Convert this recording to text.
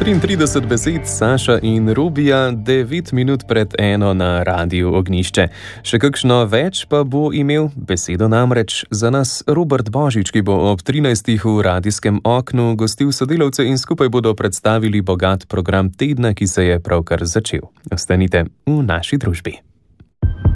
33 besed Saša in Rubija, 9 minut pred 1 na Radiu Ognjišče. Še kakšno več pa bo imel besedo namreč za nas Robert Božič, ki bo ob 13. v radijskem oknu gostil sodelavce in skupaj bodo predstavili bogat program tedna, ki se je pravkar začel. Ostanite v naši družbi.